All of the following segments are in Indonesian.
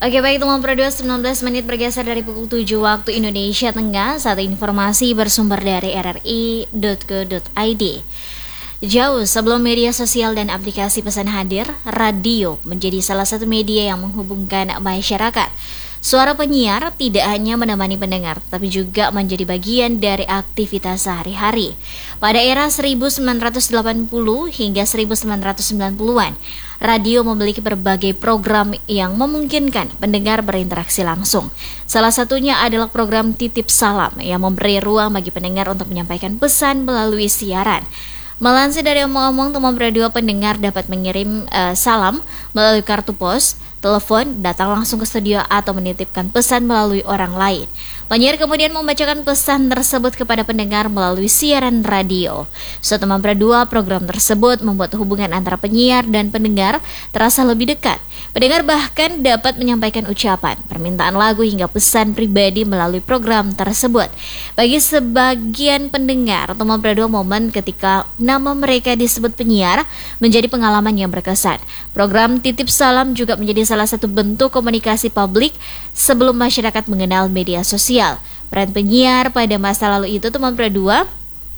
Oke, baik teman Pro 19 menit bergeser dari pukul 7 waktu Indonesia Tengah. Satu informasi bersumber dari rri.co.id. Jauh sebelum media sosial dan aplikasi pesan hadir, radio menjadi salah satu media yang menghubungkan masyarakat. Suara penyiar tidak hanya menemani pendengar, tapi juga menjadi bagian dari aktivitas sehari-hari. Pada era 1980 hingga 1990-an, radio memiliki berbagai program yang memungkinkan pendengar berinteraksi langsung. Salah satunya adalah program Titip Salam yang memberi ruang bagi pendengar untuk menyampaikan pesan melalui siaran. Melansir dari omong-omong teman radio, pendengar dapat mengirim salam melalui kartu pos, telepon, datang langsung ke studio atau menitipkan pesan melalui orang lain. Penyiar kemudian membacakan pesan tersebut kepada pendengar melalui siaran radio. Suatu teman berdua, program tersebut membuat hubungan antara penyiar dan pendengar terasa lebih dekat. Pendengar bahkan dapat menyampaikan ucapan, permintaan lagu hingga pesan pribadi melalui program tersebut. Bagi sebagian pendengar, teman berdua, momen ketika nama mereka disebut penyiar menjadi pengalaman yang berkesan. Program Titip Salam juga menjadi salah satu bentuk komunikasi publik sebelum masyarakat mengenal media sosial. Peran penyiar pada masa lalu itu teman berdua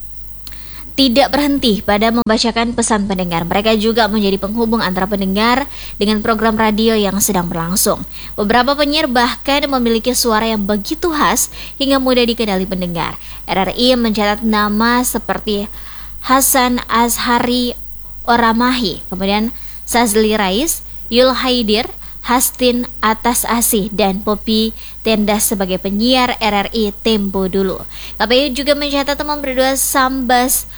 tidak berhenti pada membacakan pesan pendengar. Mereka juga menjadi penghubung antara pendengar dengan program radio yang sedang berlangsung. Beberapa penyiar bahkan memiliki suara yang begitu khas hingga mudah dikenali pendengar. RRI mencatat nama seperti Hasan Azhari Oramahi, kemudian Sazli Rais, Yul Haidir, Hastin Atas Asih, dan Poppy Tendas sebagai penyiar RRI tempo dulu. KPI juga mencatat teman berdua Sambas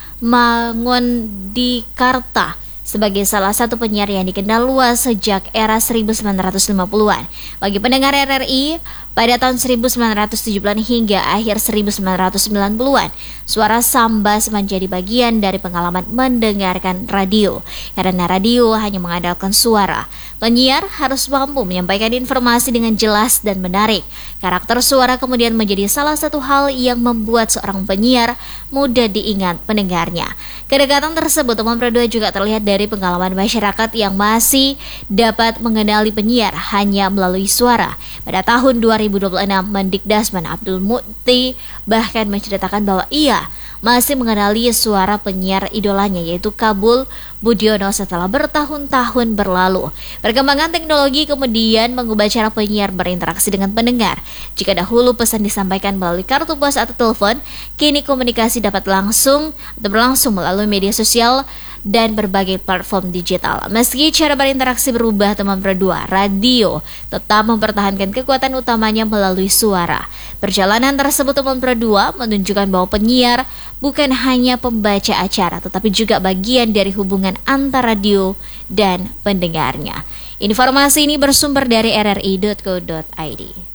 Mangondikarta sebagai salah satu penyiar yang dikenal luas sejak era 1950-an. Bagi pendengar RRI, pada tahun 1970-an hingga akhir 1990-an, suara Sambas menjadi bagian dari pengalaman mendengarkan radio. Karena radio hanya mengandalkan suara, penyiar harus mampu menyampaikan informasi dengan jelas dan menarik. Karakter suara kemudian menjadi salah satu hal yang membuat seorang penyiar mudah diingat pendengarnya. Kedekatan tersebut teman berdua juga terlihat dari pengalaman masyarakat yang masih dapat mengenali penyiar hanya melalui suara. Pada tahun 2026, Mendikdasman Abdul Mukti bahkan menceritakan bahwa ia masih mengenali suara penyiar idolanya, yaitu Kabul Budiono, setelah bertahun-tahun berlalu. Perkembangan teknologi kemudian mengubah cara penyiar berinteraksi dengan pendengar. Jika dahulu pesan disampaikan melalui kartu pos atau telepon, kini komunikasi dapat langsung atau berlangsung melalui media sosial dan berbagai platform digital. Meski cara berinteraksi berubah teman berdua, radio tetap mempertahankan kekuatan utamanya melalui suara. Perjalanan tersebut teman berdua menunjukkan bahwa penyiar bukan hanya pembaca acara, tetapi juga bagian dari hubungan antara radio dan pendengarnya. Informasi ini bersumber dari rri.co.id.